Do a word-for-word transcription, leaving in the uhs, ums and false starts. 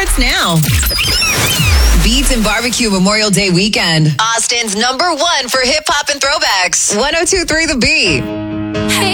starts now. Beats and Barbecue Memorial Day weekend. Austin's number one for hip hop and throwbacks. one oh two point three The Beat.